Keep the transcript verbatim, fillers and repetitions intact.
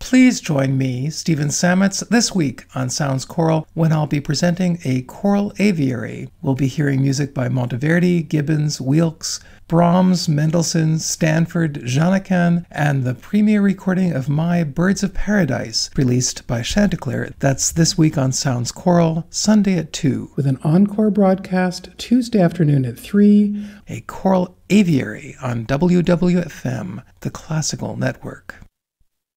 Please join me, Stephen Sametz, this week on Sounds Choral when I'll be presenting a choral aviary. We'll be hearing music by Monteverdi, Gibbons, Wilkes, Brahms, Mendelssohn, Stanford, Janequin, and the premiere recording of My Birds of Paradise, released by Chanticleer. That's this week on Sounds Choral, Sunday at two, with an encore broadcast Tuesday afternoon at three, a choral aviary on W W F M, the Classical Network.